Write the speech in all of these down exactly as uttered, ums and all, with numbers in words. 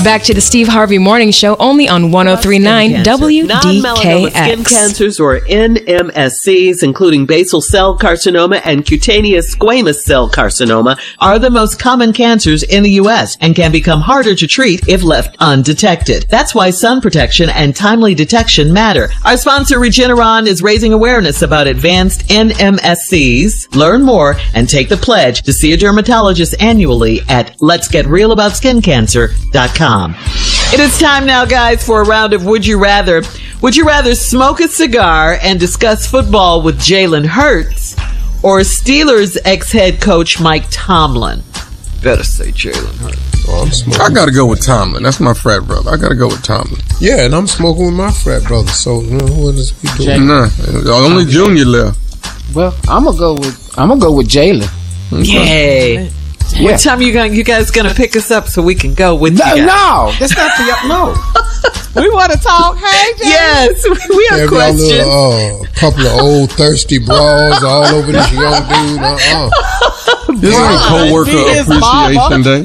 Back to the Steve Harvey Morning Show, only on one oh three point nine W D K X. Non-melanoma skin cancers, or N M S Cs, including basal cell carcinoma and cutaneous squamous cell carcinoma, are the most common cancers in the U S and can become harder to treat if left undetected. That's why sun protection and timely detection matter. Our sponsor, Regeneron, is raising awareness about advanced N M S Cs. Learn more and take the pledge to see a dermatologist annually at lets get real about skin cancer dot com. It is time now, guys, for a round of Would You Rather. Would you rather smoke a cigar and discuss football with Jalen Hurts or Steelers ex-head coach Mike Tomlin? Better say Jalen Hurts. Oh, I'm smoking. I got to go with Tomlin. That's my frat brother. I got to go with Tomlin. Yeah, and I'm smoking with my frat brother. So, you know, what is we doing? Nah, only Junior left. Well, I'm gonna go with I'm gonna go with Jalen. Yay! Yeah. What time you going? You guys gonna pick us up so we can go with No, you guys? no, that's not for y'all. No, We want to talk. Hey, Jay. Yes, we have Every questions. little, uh, couple of old thirsty bras all over this young dude. Uh-uh. This ain't co-worker Be his appreciation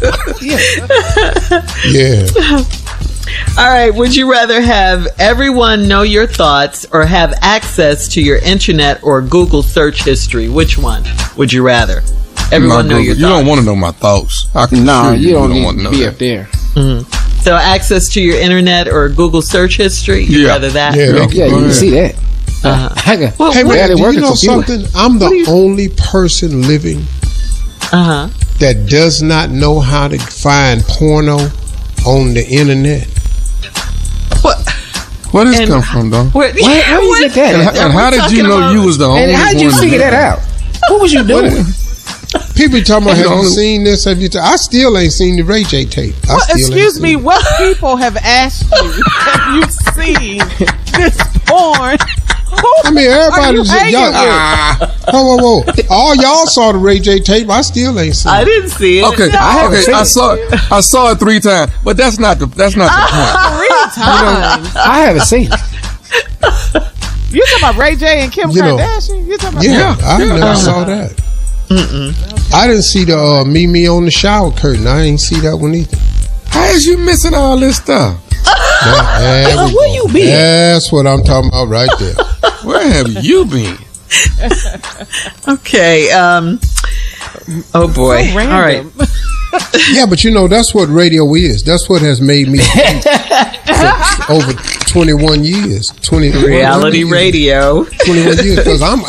mama. day. Yeah. All right. Would you rather have everyone know your thoughts or have access to your internet or Google search history? Which one would you rather? Everyone My know Google. your You thoughts. don't want to know my thoughts. I can no, assure you don't you need want to know to be that. up there. Mm-hmm. So access to your internet or Google search history? You'd Yeah. rather that? Yeah. Yeah, you can see that. Uh-huh. I can Well, Hey, man, barely do work you a know computer. something? I'm the only person living Uh-huh. that does not know how to find porno on the internet. What? Where does And- this come from, though? Where, Where, where you get that? And, at? and how we did you talking know about- you was the only And one? how did you figure that out? What was you doing? People talking about, have you only- seen this? Have you? T-? I still ain't seen the Ray J tape. I Well, still ain't excuse seen me, it. what people have asked you? Have you seen this porn? Who I mean, are everybody you was hanging y'all. with? Ah, whoa, whoa, whoa! All y'all saw the Ray J tape. I still ain't seen I it. didn't see it. Okay, I haven't okay, seen I it. saw it. I saw it three times, but that's not the that's not the point. Three times. I haven't seen it. You talking about Ray J and Kim You know, Kardashian? You talking about Yeah, Yeah, I yeah. never saw that. I didn't see the uh, Mimi on the shower curtain. I ain't see that one either. How is you missing all this stuff? That- there we Where go. you been? That's what I'm talking about right there. Where have you been? Okay. Um. Oh boy. So All right. random. Yeah, but you know, that's what radio is. That's what has made me think for over twenty-one years. twenty Reality years, radio. twenty-one years, because I'm